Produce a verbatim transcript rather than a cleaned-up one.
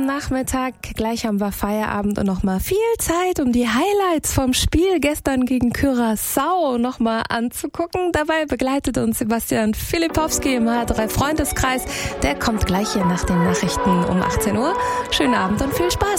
am Nachmittag. Gleich haben wir Feierabend und nochmal viel Zeit, um die Highlights vom Spiel gestern gegen Curaçao nochmal anzugucken. Dabei begleitet uns Sebastian Filipowski im H drei Freundeskreis. Der kommt gleich hier nach den Nachrichten um achtzehn Uhr. Schönen Abend und viel Spaß.